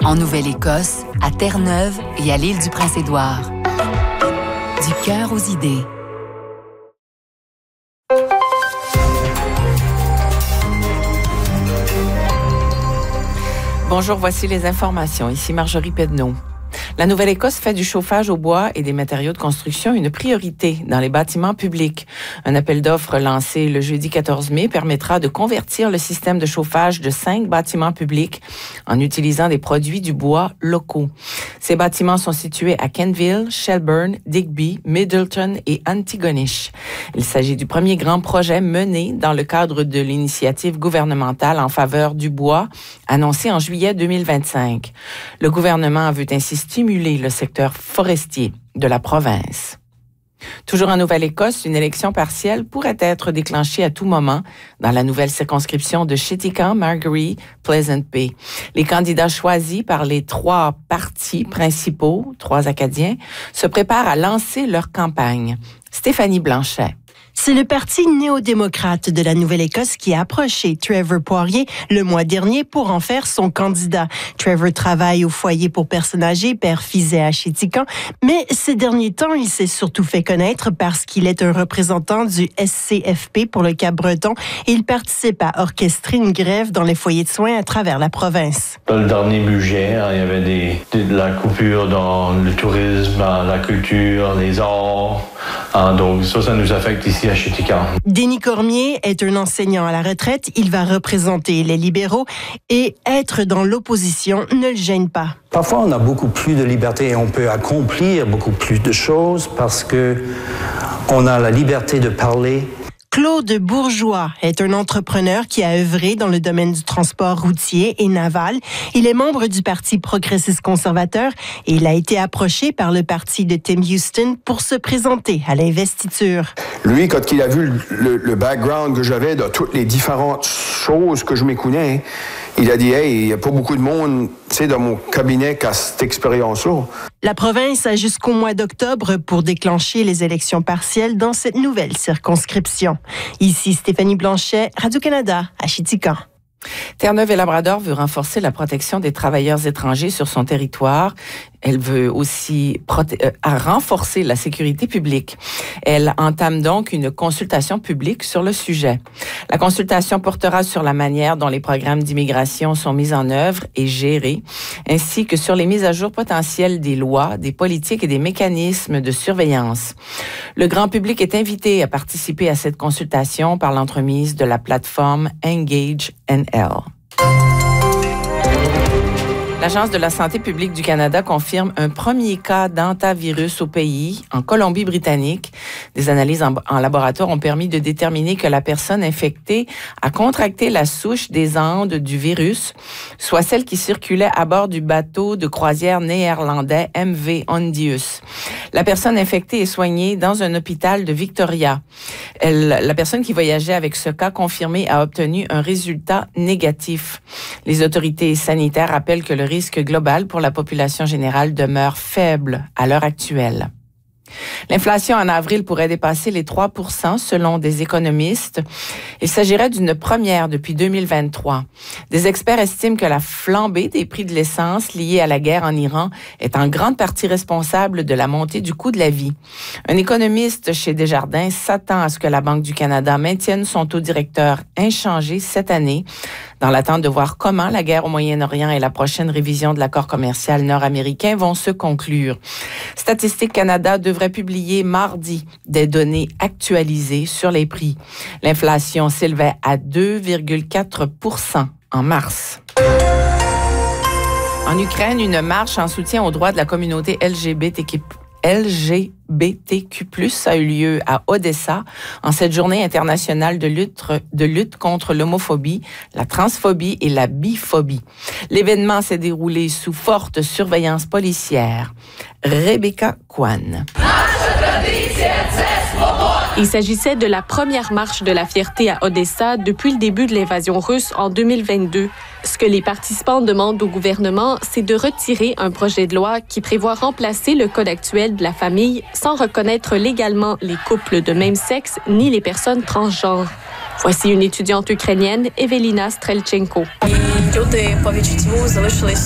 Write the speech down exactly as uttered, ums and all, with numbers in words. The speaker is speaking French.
En Nouvelle-Écosse, à Terre-Neuve et à l'île du Prince-Édouard. Du cœur aux idées. Bonjour, voici les informations. Ici Marjorie Pedneau. La Nouvelle-Écosse fait du chauffage au bois et des matériaux de construction une priorité dans les bâtiments publics. Un appel d'offres lancé le jeudi quatorze mai permettra de convertir le système de chauffage de cinq bâtiments publics en utilisant des produits du bois locaux. Ces bâtiments sont situés à Kenville, Shelburne, Digby, Middleton et Antigonish. Il s'agit du premier grand projet mené dans le cadre de l'initiative gouvernementale en faveur du bois annoncée en juillet deux mille vingt-cinq. Le gouvernement veut ainsi stimuler le secteur forestier de la province. Toujours en Nouvelle-Écosse, une élection partielle pourrait être déclenchée à tout moment dans la nouvelle circonscription de Chitikan, Margaree, Pleasant Bay. Les candidats choisis par les trois partis principaux, trois Acadiens, se préparent à lancer leur campagne. Stéphanie Blanchet. C'est le Parti néo-démocrate de la Nouvelle-Écosse qui a approché Trevor Poirier le mois dernier pour en faire son candidat. Trevor travaille au foyer pour personnes âgées, père Fizet à Chitikan, mais ces derniers temps, il s'est surtout fait connaître parce qu'il est un représentant du S C F P pour le Cap-Breton et il participe à orchestrer une grève dans les foyers de soins à travers la province. Dans le dernier budget, hein, il y avait des, de la coupure dans le tourisme, la culture, les arts. Hein, donc ça, ça nous affecte ici à Chitikan. Denis Cormier est un enseignant à la retraite. Il va représenter les libéraux et être dans l'opposition ne le gêne pas. Parfois, on a beaucoup plus de liberté et on peut accomplir beaucoup plus de choses parce que on a la liberté de parler. Claude Bourgeois est un entrepreneur qui a œuvré dans le domaine du transport routier et naval. Il est membre du Parti progressiste conservateur et il a été approché par le parti de Tim Houston pour se présenter à l'investiture. Lui, quand il a vu le, le background que j'avais de toutes les différentes choses que je m'écoulais, il a dit « Hey, il n'y a pas beaucoup de monde, tu sais, dans mon cabinet qui a cette expérience-là. » La province a jusqu'au mois d'octobre pour déclencher les élections partielles dans cette nouvelle circonscription. Ici Stéphanie Blanchet, Radio-Canada, à Chitikan. Terre-Neuve et Labrador veut renforcer la protection des travailleurs étrangers sur son territoire. Elle veut aussi proté- euh, renforcer la sécurité publique. Elle entame donc une consultation publique sur le sujet. La consultation portera sur la manière dont les programmes d'immigration sont mis en œuvre et gérés, ainsi que sur les mises à jour potentielles des lois, des politiques et des mécanismes de surveillance. Le grand public est invité à participer à cette consultation par l'entremise de la plateforme Engage N L. L'Agence de la santé publique du Canada confirme un premier cas d'hantavirus au pays, en Colombie-Britannique. Des analyses en, en laboratoire ont permis de déterminer que la personne infectée a contracté la souche des Andes du virus, soit celle qui circulait à bord du bateau de croisière néerlandais M V Ondius. La personne infectée est soignée dans un hôpital de Victoria. Elle, la personne qui voyageait avec ce cas confirmé a obtenu un résultat négatif. Les autorités sanitaires rappellent que le risque global pour la population générale demeure faible à l'heure actuelle. L'inflation en avril pourrait dépasser les trois pour cent selon des économistes. Il s'agirait d'une première depuis deux mille vingt-trois. Des experts estiment que la flambée des prix de l'essence liée à la guerre en Iran est en grande partie responsable de la montée du coût de la vie. Un économiste chez Desjardins s'attend à ce que la Banque du Canada maintienne son taux directeur inchangé cette année, dans l'attente de voir comment la guerre au Moyen-Orient et la prochaine révision de l'accord commercial nord-américain vont se conclure. Statistique Canada devrait publier mardi des données actualisées sur les prix. L'inflation s'élevait à deux virgule quatre pour cent en mars. En Ukraine, une marche en soutien aux droits de la communauté L G B T Q L G B T Q plus, a eu lieu à Odessa en cette journée internationale de lutte, de lutte contre l'homophobie, la transphobie et la biphobie. L'événement s'est déroulé sous forte surveillance policière. Rebecca Kwan. Il s'agissait de la première marche de la fierté à Odessa depuis le début de l'invasion russe en deux mille vingt-deux. Ce que les participants demandent au gouvernement, c'est de retirer un projet de loi qui prévoit remplacer le code actuel de la famille sans reconnaître légalement les couples de même sexe ni les personnes transgenres. Voici une étudiante ukrainienne, Evelina Strelchenko.